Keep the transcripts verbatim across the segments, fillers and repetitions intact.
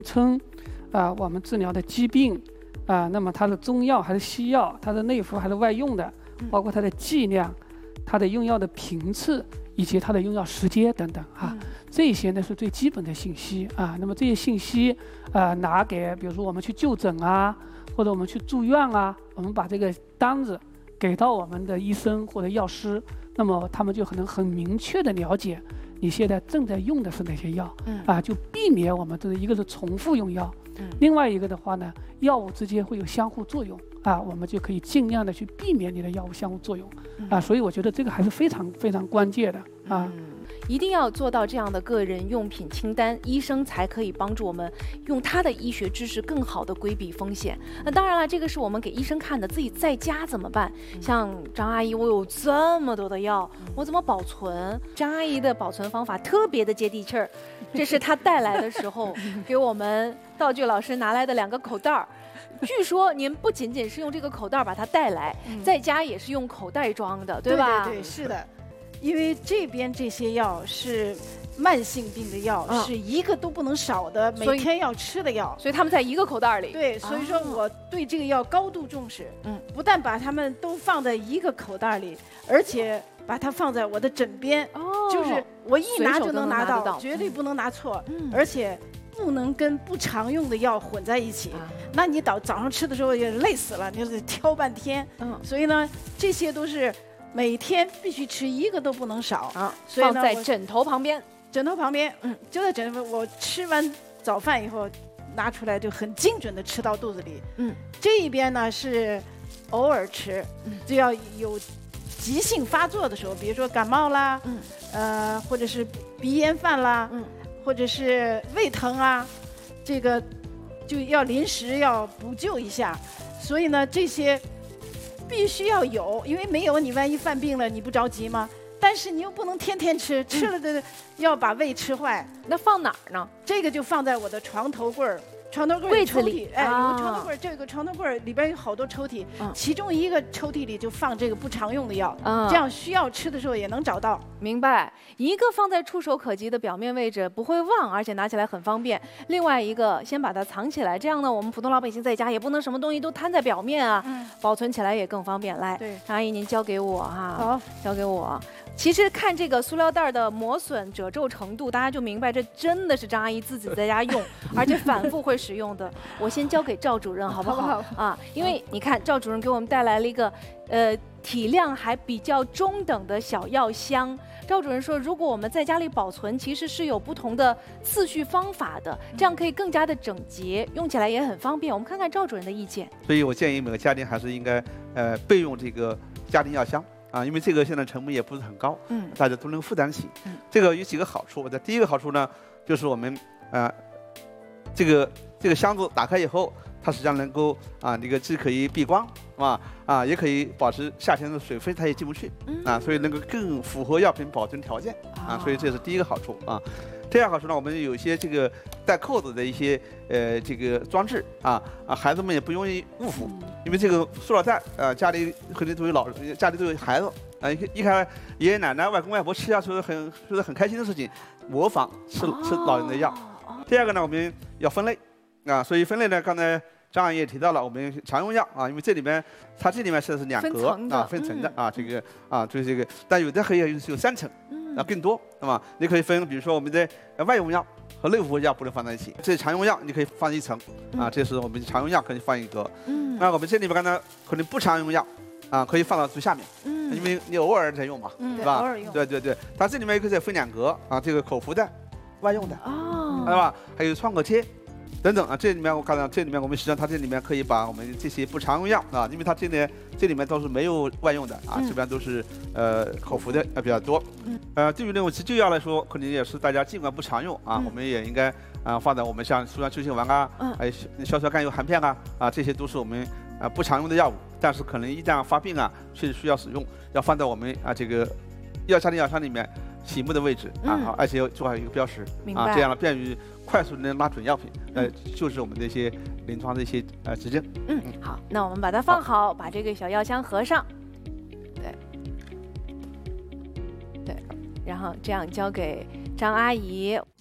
称啊、我们治疗的疾病啊、那么它的中药还是西药，它的内服还是外用的，包括它的剂量、它的用药的频次以及它的用药时间等等啊， 嗯、 这些呢是最基本的信息啊。那么这些信息啊、拿给比如说我们去就诊啊，或者我们去住院啊，我们把这个单子给到我们的医生或者药师，那么他们就可能很明确的了解你现在正在用的是哪些药， 嗯、 啊，就避免我们这一个是重复用药， 嗯、 另外一个的话呢，药物之间会有相互作用啊，我们就可以尽量的去避免你的药物相互作用啊，所以我觉得这个还是非常非常关键的啊。 嗯一定要做到这样的个人用品清单，医生才可以帮助我们用他的医学知识更好的规避风险。那当然了，这个是我们给医生看的，自己在家怎么办？像张阿姨，我有这么多的药，我怎么保存？张阿姨的保存方法特别的接地气儿，这是她带来的时候给我们道具老师拿来的两个口袋儿。据说您不仅仅是用这个口袋把它带来，在家也是用口袋装的，对吧？ 对对对，是的。因为这边这些药是慢性病的药，嗯、是一个都不能少的，每天要吃的药， 所以他们在一个口袋里。 对，所以说我对这个药高度重视。嗯，不但把它们都放在一个口袋里，而且把它放在我的枕边，哦、就是我一拿就能拿到，绝对不能拿错，嗯、而且不能跟不常用的药混在一起。啊、那你早早上吃的时候也累死了，你就得挑半天。嗯，所以呢，这些都是。每天必须吃一个都不能少啊， 所以放在枕头旁边， 枕头旁边，嗯，就在枕头旁边。我吃完早饭以后拿出来就很精准的吃到肚子里，嗯，这一边呢是偶尔吃，嗯、就要有急性发作的时候，比如说感冒啦，嗯，呃，或者是鼻炎犯啦，嗯，或者是胃疼啊，这个就要临时要补救一下，所以呢这些。必须要有，因为没有你万一犯病了，你不着急吗？但是你又不能天天吃，吃了的要把胃吃坏。 那放哪儿呢？ 这个就放在我的床头柜儿，床头柜柜子里。 哎，有个床头柜儿，这个床头柜儿里边有好多抽屉，其中一个抽屉里就放这个不常用的药，这样需要吃的时候也能找到。 明白，一个放在触手可及的表面位置，不会忘，而且拿起来很方便。另外一个先把它藏起来，这样呢，我们普通老百姓在家也不能什么东西都摊在表面啊，嗯、保存起来也更方便。来，张阿姨您交给我哈， 好， 交给我。其实看这个塑料袋的磨损褶皱程度，大家就明白这真的是张阿姨自己在家用，而且反复会使用的。我先交给赵主任好不好？ 好好啊，因为你看赵主任给我们带来了一个呃体量还比较中等的小药箱。赵主任说，如果我们在家里保存，其实是有不同的次序方法的，这样可以更加的整洁，用起来也很方便。我们看看赵主任的意见。 所以我建议每个家庭还是应该呃备用这个家庭药箱。啊，因为这个现在成本也不是很高，嗯，大家都能负担起。嗯，这个有几个好处。的第一个好处呢，就是我们啊、呃，这个这个箱子打开以后，它实际上能够啊，这个既可以避光，是吧？啊，也可以保持夏天的水分它也进不去，啊，所以能够更符合药品保存条件啊，所以这是第一个好处啊。第二个好处呢，我们有一些这个带扣子的一些呃这个装置啊啊，孩子们也不容易误服，因为这个塑料袋啊，家里肯定都有老人，家里都有孩子啊，一一看爷爷奶奶、外公外婆吃下说是很说是很开心的事情，模仿吃吃老人的药。第二个呢，我们要分类啊，所以分类呢，刚才张阿姨也提到了，我们常用药啊，因为这里面它这里面是是两格啊，分层的啊，这个啊就是这个，但有的可以有三层。啊，更多，那么你可以分，比如说我们的外用药和内服药不能放在一起，这常用药你可以放一层，啊，这是我们常用药可以放一格。嗯，那我们这里面刚才可能不常用药，啊，可以放到最下面，嗯，因为你偶尔在用嘛， 嗯， 是吧？ 偶尔用。 对对对，它这里面可以分两格啊，这个口服的、外用的，哦，是吧？还有创可贴。等等啊，这里面我看到这里面我们实际上它这里面可以把我们这些不常用药啊，因为它这里这里面都是没有外用的啊，基本上都是呃口服的呃比较多。呃，对于那种急救药来说，可能也是大家尽管不常用啊，我们也应该啊放在我们像舒酸救心丸啊，还有消消甘油含片啊啊，这些都是我们啊不常用的药物，但是可能一旦发病啊，确实需要使用，要放在我们啊这个药家庭药箱里面醒目的位置啊，好，而且要做好一个标识啊，这样呢便于快速能拿准药品，呃，就是我们的一些临床的一些呃指证。 嗯，好，那我们把它放好，把这个小药箱合上，对，对，然后这样交给张阿姨。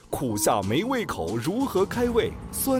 苦下没胃口如何开胃？酸。